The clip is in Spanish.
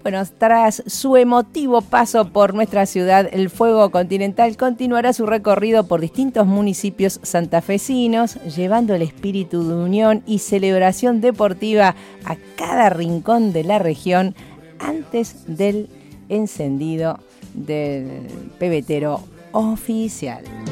Bueno, tras su emotivo paso por nuestra ciudad, el Fuego Continental continuará su recorrido por distintos municipios santafesinos, llevando el espíritu de unión y celebración deportiva a cada rincón de la región antes del encendido del pebetero oficial.